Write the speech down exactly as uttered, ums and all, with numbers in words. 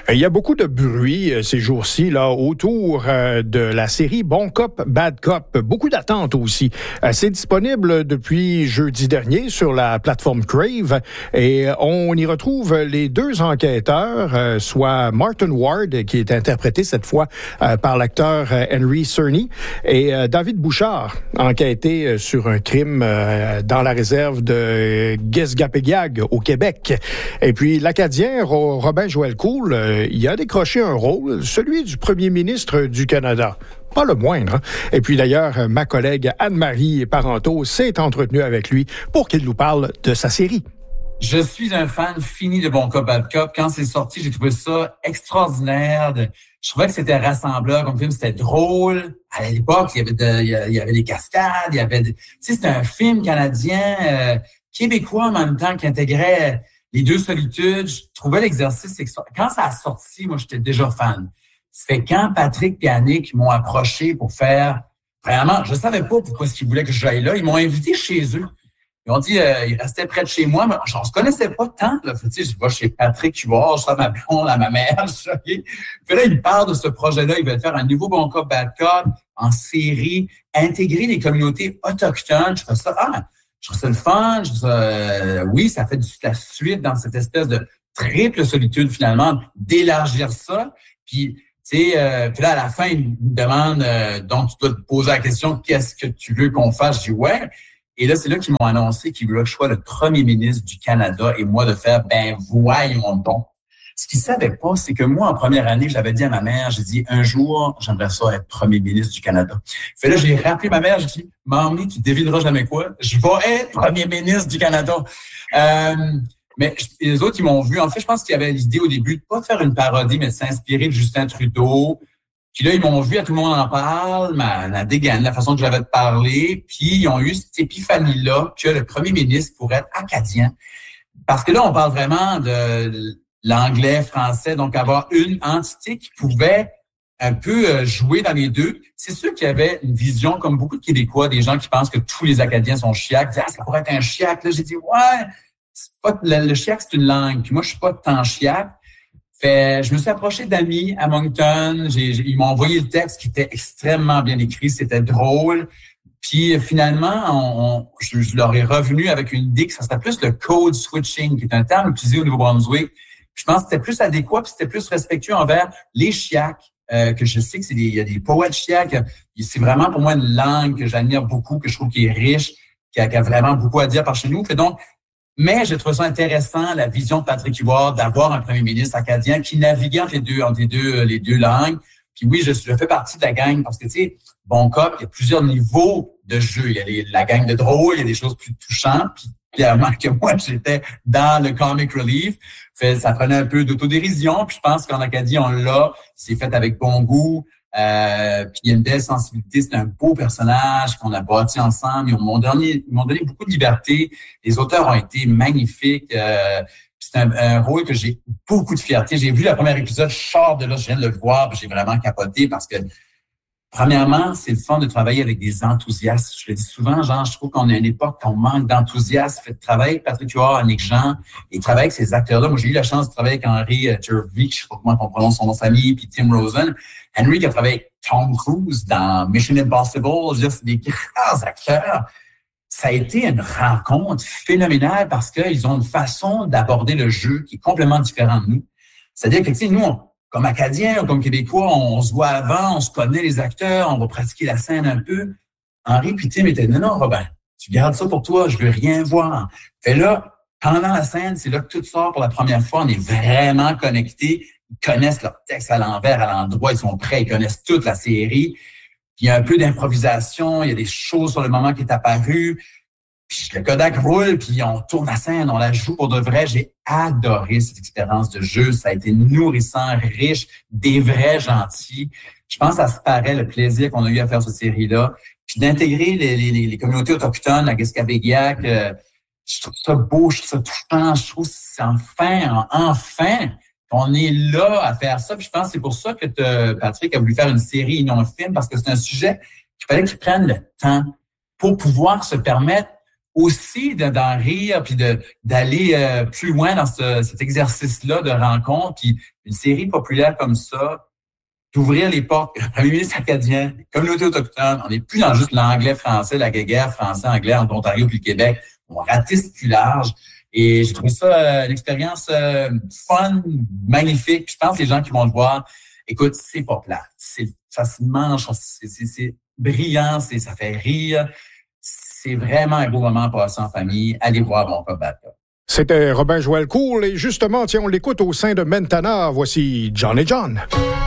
Il y a beaucoup de bruit euh, ces jours-ci là autour euh, de la série Bon Cop, Bad Cop. Beaucoup d'attentes aussi. Euh, c'est disponible depuis jeudi dernier sur la plateforme Crave et on y retrouve les deux enquêteurs, euh, soit Martin Ward, qui est interprété cette fois euh, par l'acteur euh, Henry Cerny, et euh, David Bouchard, enquêté euh, sur un crime euh, dans la réserve de Guesgapéguiag au Québec. Et puis l'Acadien Ro- Robin Joël Cool, euh, il a décroché un rôle, celui du premier ministre du Canada. Pas le moindre. Hein? Et puis d'ailleurs, ma collègue Anne-Marie Parenteau s'est entretenue avec lui pour qu'il nous parle de sa série. Je suis un fan fini de Bon Cop, Bad Cop. Quand c'est sorti, j'ai trouvé ça extraordinaire. Je trouvais que c'était rassemblant comme film, c'était drôle. À l'époque, il y avait de, il y avait des cascades, il y avait, de, tu sais, c'était un film canadien, euh, québécois en même temps qui intégrait les deux solitudes. Je trouvais l'exercice extraordinaire. Quand ça a sorti, moi, j'étais déjà fan. C'est quand Patrick et Annick m'ont approché pour faire, vraiment, je savais pas pourquoi est-ce qu'ils voulaient que j'aille là. Ils m'ont invité chez eux. Ils ont dit, euh, ils restaient près de chez moi, mais on se connaissait pas tant. Là. Tu sais, je vais chez Patrick, tu vois, je suis à ma blonde, à ma mère. Je okay. Puis là, ils me parlent de ce projet-là. Ils veulent faire un nouveau Bon Cop, Bad Cop en série, intégrer les communautés autochtones. Je trouve ça, ah, je trouve ça le fun. Je trouve ça, euh, oui, ça fait du, la suite dans cette espèce de triple solitude, finalement, d'élargir ça. Puis, tu sais, euh, puis là, à la fin, ils me demandent, euh, donc, tu dois te poser la question, qu'est-ce que tu veux qu'on fasse? Je dis, ouais. Et là, c'est là qu'ils m'ont annoncé qu'ils voulaient que je sois le premier ministre du Canada et moi de faire, ben, voyons donc. Ce qu'ils savaient pas, c'est que moi, en première année, j'avais dit à ma mère, j'ai dit, un jour, j'aimerais ça être premier ministre du Canada. Fait là, j'ai rappelé ma mère, j'ai dit, Mamie, tu devineras jamais quoi, je vais être premier ministre du Canada. Euh, mais les autres, ils m'ont vu. En fait, je pense qu'il y avait l'idée au début de pas faire une parodie, mais de s'inspirer de Justin Trudeau. Puis là, ils m'ont vu, à tout le monde en parle, ma, la dégaine, la façon que j'avais de parler. Puis ils ont eu cette épiphanie-là que le premier ministre pourrait être acadien. Parce que là, on parle vraiment de l'anglais, français, donc avoir une entité qui pouvait un peu jouer dans les deux. C'est sûr qu'il y avait une vision, comme beaucoup de Québécois, des gens qui pensent que tous les Acadiens sont chiacs. Ils disent, ah, ça pourrait être un chiac. Là, j'ai dit, ouais, c'est pas, le, le chiac, c'est une langue. Puis moi, je suis pas tant chiac. Fait, je me suis approché d'amis à Moncton. J'ai, j'ai, ils m'ont envoyé le texte qui était extrêmement bien écrit. C'était drôle. Puis finalement, on, on, je, je leur ai revenu avec une idée que ça serait plus le code switching, qui est un terme utilisé au Nouveau-Brunswick. Puis je pense que c'était plus adéquat, puis c'était plus respectueux envers les Chiacs, euh, que je sais que c'est des, il y a des poètes Chiacs. C'est vraiment pour moi une langue que j'admire beaucoup, que je trouve qui est riche, qui a, qui a vraiment beaucoup à dire par chez nous. Fait donc, mais j'ai trouvé ça intéressant, la vision de Patrick Huard, d'avoir un premier ministre acadien qui naviguait entre les deux, entre les deux, les deux langues. Puis oui, je, je fais partie de la gang parce que, tu sais, Bon Cop, il y a plusieurs niveaux de jeu. Il y a les, la gang de drôle, il y a des choses plus touchantes. Puis clairement que moi, j'étais dans le comic relief. Fait, ça prenait un peu d'autodérision. Puis je pense qu'en Acadie, on l'a. C'est fait avec bon goût. Euh, puis il y a une belle sensibilité, c'est un beau personnage qu'on a bâti ensemble. Ils m'ont donné, ils m'ont donné beaucoup de liberté. Les auteurs ont été magnifiques. Euh, c'est un, un rôle que j'ai beaucoup de fierté. J'ai vu le premier épisode, je sors de là, je viens de le voir, puis j'ai vraiment capoté parce que premièrement, c'est le fun de travailler avec des enthousiastes. Je le dis souvent, genre, je trouve qu'on est à une époque qu'on manque d'enthousiasme. Fait de travailler avec Patrick Huard, Annick Jean, et travailler avec ces acteurs-là. Moi, j'ai eu la chance de travailler avec Henry Turvey, je sais pas comment on prononce son nom de famille, puis Tim Rosen. Henry qui a travaillé avec Tom Cruise dans Mission Impossible. Je veux dire, c'est des grands acteurs. Ça a été une rencontre phénoménale parce qu'ils ont une façon d'aborder le jeu qui est complètement différente de nous. C'est-à-dire que, tu sais, nous, on, comme Acadiens ou comme Québécois, on se voit avant, on se connaît les acteurs, on va pratiquer la scène un peu. Henri puis Tim étaient, non, non, Robin, tu gardes ça pour toi, je veux rien voir. Fait là, pendant la scène, c'est là que tout sort pour la première fois, on est vraiment connectés. Ils connaissent leur texte à l'envers, à l'endroit, ils sont prêts, ils connaissent toute la série. Puis il y a un peu d'improvisation, il y a des choses sur le moment qui est apparu. Puis le Kodak roule, puis on tourne la scène, on la joue pour de vrai. J'ai adoré cette expérience de jeu. Ça a été nourrissant, riche, des vrais gentils. Je pense que ça se paraît le plaisir qu'on a eu à faire cette série-là. Puis d'intégrer les, les, les communautés autochtones, la Guesgapéguiag, euh, je trouve ça beau, je trouve ça touchant, je trouve que c'est enfin, enfin, on est là à faire ça. Puis je pense que c'est pour ça que te, Patrick a voulu faire une série et non un film, parce que c'est un sujet qu'il fallait qu'il prenne le temps pour pouvoir se permettre aussi de, d'en rire, puis de, d'aller euh, plus loin dans ce, cet exercice-là de rencontre, puis une série populaire comme ça, d'ouvrir les portes, le premier ministre acadien, les communautés autochtones, on n'est plus dans juste l'anglais-français, la guéguerre français-anglais entre l'Ontario puis le Québec, on ratisse plus large. Et j'ai trouvé ça euh, une expérience euh, fun, magnifique. Puis je pense que les gens qui vont le voir, écoute, c'est pas plate, c'est, ça se mange, c'est, c'est, c'est brillant, c'est, ça fait rire. C'est vraiment un beau moment passé en famille. Allez voir Bon Cop, Bad Cop. C'était Robin Joël Cool et justement, tiens, on l'écoute au sein de Mentana. Voici John et John.